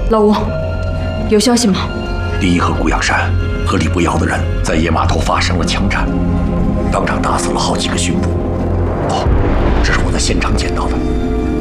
老吴，有消息吗？ 第一和古阳山和李不瑶的人在野码头发生了枪战，当场打死了好几个巡捕。哦，这是我在现场见到的。